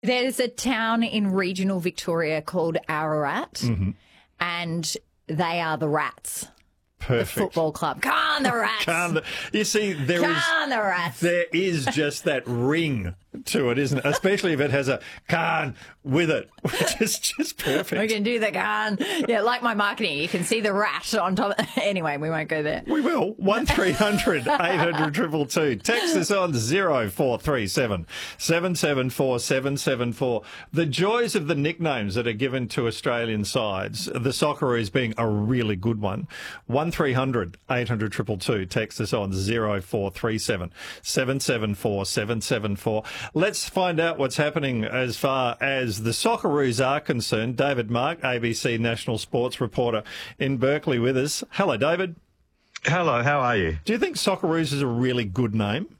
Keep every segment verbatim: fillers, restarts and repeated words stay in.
There's a town in regional Victoria called Ararat, Mm-hmm. and they are the Rats. Perfect. The football club. Come on, the Rats. Can't the, you see, there Come is on, the Rats. there is just that ring to it, isn't it? Especially if it has a can with it, which is just perfect. We can do the gun. Yeah, like my marketing. You can see the rat on top. Anyway, we won't go there. We will. one three hundred eight hundred two two two. Text us on zero four three seven seven seven four seven seven four. The joys of the nicknames that are given to Australian sides, the Socceroos being a really good one. one three hundred eight hundred two two two. Text us on zero four three seven seven seven four seven seven four. Let's find out what's happening as far as the Socceroos are concerned. David Mark, A B C national sports reporter in Berkeley with us. Hello, David. Hello, how are you? Do you think Socceroos is a really good name?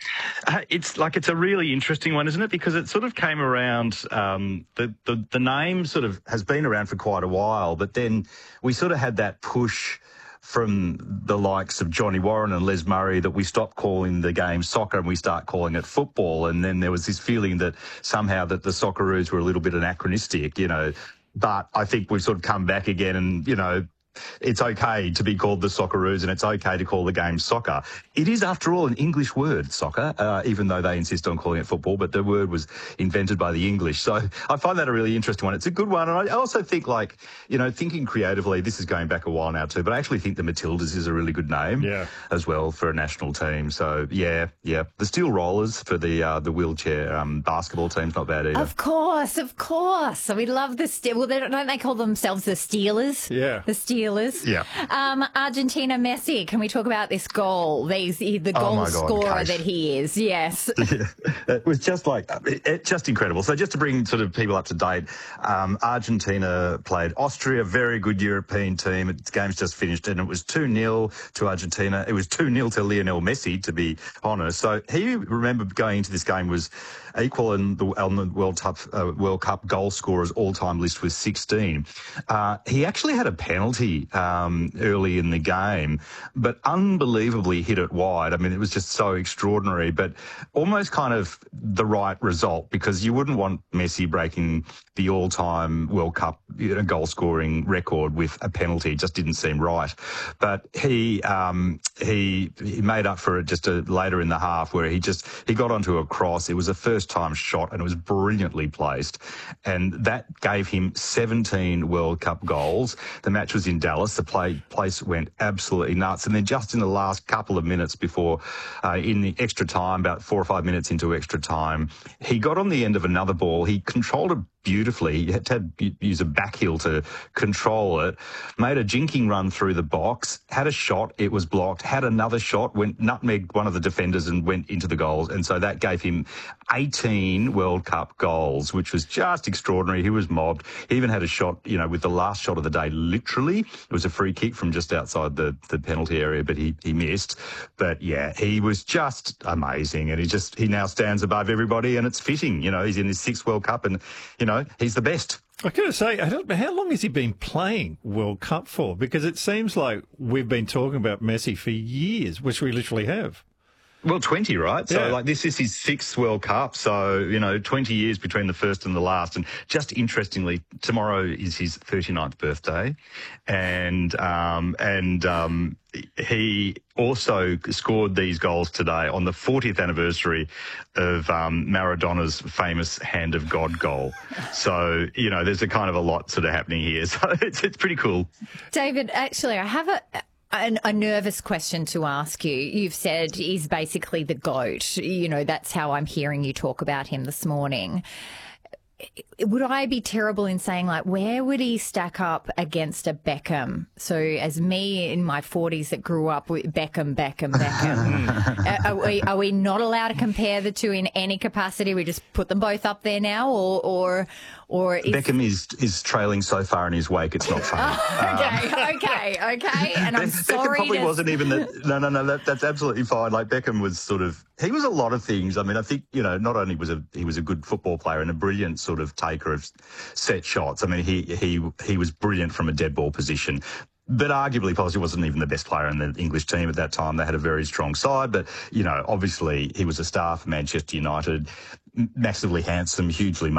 Uh, it's like it's a really interesting one, isn't it? Because it sort of came around. Um, the, the the name sort of has been around for quite a while, but then we sort of had that push from the likes of Johnny Warren and Les Murray that we stopped calling the game soccer and we start calling it football. And then there was this feeling that somehow that the Socceroos were a little bit anachronistic, you know. But I think we've sort of come back again and, you know, it's okay to be called the Socceroos and it's okay to call the game soccer. It is, after all, an English word, soccer, uh, even though they insist on calling it football, but the word was invented by the English. So I find that a really interesting one. It's a good one. And I also think, like, you know, thinking creatively, this is going back a while now too, but I actually think the Matildas is a really good name yeah. as well for a national team. So, yeah, yeah. The Steel Rollers for the uh, the wheelchair um, basketball team's not bad either. Of course, of course. So we love the Steelers. Well, they don't, don't they call themselves the Steelers? Yeah. The Steelers. Yeah. Um, Argentina Messi, can we talk about this goal? These, the Oh goal my God, scorer Kate. that he is, yes. It was just like, it, it, just incredible. So just to bring sort of people up to date, um, Argentina played Austria, very good European team. The game's just finished and it was two nil to Argentina. It was two nil to Lionel Messi, to be honest. So he, remember, going into this game was equal in the, on the World Cup, uh, World Cup goal scorers all-time list with sixteen. Uh, he actually had a penalty um, early in the game, but unbelievably hit it wide. I mean, it was just so extraordinary, but almost kind of the right result, because you wouldn't want Messi breaking the all-time World Cup, you know, goal-scoring record with a penalty. It just didn't seem right. But he um, he he made up for it just a, later in the half, where he just he got onto a cross. It was a first-time shot, and it was brilliantly placed, and that gave him seventeen World Cup goals. The match was in Dallas. The play, place went absolutely nuts, and then just in the last couple of minutes before, uh, in the extra time, about four or five minutes into extra time, he got on the end of another ball. He controlled it beautifully. He had to use a back heel to control it, made a jinking run through the box, had a shot, it was blocked, had another shot, went nutmegged one of the defenders and went into the goals. And so that gave him eighteen World Cup goals, which was just extraordinary. He was mobbed. He even had a shot, you know, with the last shot of the day, literally. It was a free kick from just outside the, the penalty area, but he, he missed. But yeah, he was just amazing. And he just, he now stands above everybody, and it's fitting. You know, he's in his sixth World Cup, and, you know, he's the best. I gotta say, I don't, how long has he been playing World Cup for? Because it seems like we've been talking about Messi for years, which we literally have. Well, twenty, right? So, Yeah. like, this is his sixth World Cup. So, you know, twenty years between the first and the last. And just interestingly, tomorrow is his thirty-ninth birthday. And, um, and, um, he also scored these goals today on the fortieth anniversary of um, Maradona's famous Hand of God goal. So, you know, there's a kind of a lot sort of happening here. So it's, it's pretty cool. David, actually, I have a... An, a nervous question to ask you. You've said he's basically the GOAT. You know, that's how I'm hearing you talk about him this morning. Would I be terrible in saying, like, where would he stack up against a Beckham? So as me in my forties that grew up with Beckham, Beckham, Beckham, are, we, are we not allowed to compare the two in any capacity? We just put them both up there now, or... or Or is... Beckham is is trailing so far in his wake, it's not funny. okay, um, okay, okay. And I'm Beckham sorry. probably to... wasn't even the. No, no, no. That, that's absolutely fine. Like, Beckham was sort of. He was a lot of things. I mean, I think, you know, not only was a he was a good football player and a brilliant sort of taker of set shots. I mean, he he he was brilliant from a dead ball position. but arguably Pulisic wasn't even the best player in the English team at that time. They had a very strong side, but, you know, obviously he was a star for Manchester United, massively handsome, hugely